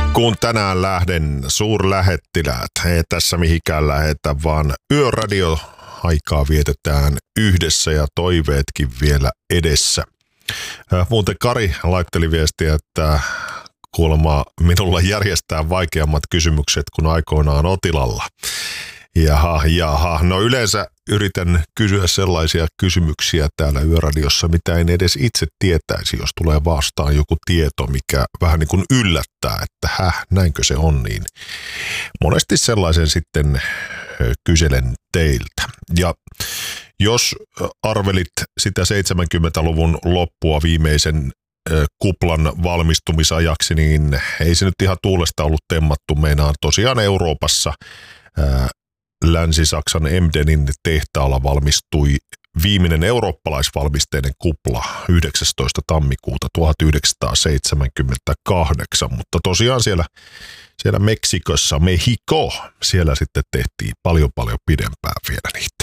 Kun tänään lähden suurlähettiläät, ei tässä mihinkään lähetä, vaan yöradio-aikaa vietetään yhdessä ja toiveetkin vielä edessä. Muuten Kari laitteli viestiä, että kuulemma minulla järjestää vaikeammat kysymykset kuin aikoinaan Otilalla. Jaha. No yleensä yritän kysyä sellaisia kysymyksiä täällä yöradiossa, mitä en edes itse tietäisi, jos tulee vastaan joku tieto, mikä vähän niin kuin yllättää, että näinkö se on niin. Monesti sellaisen sitten kyselen teiltä. Ja jos arvelit sitä 70-luvun loppua viimeisen kuplan valmistumisajaksi, niin ei se nyt ihan tuulesta ollut temmattu. Meinaan tosiaan Euroopassa Länsi-Saksan Emdenin tehtaalla valmistui viimeinen eurooppalaisvalmisteinen kupla 19. tammikuuta 1978, mutta tosiaan siellä Meksikossa, siellä sitten tehtiin paljon pidempään vielä niitä.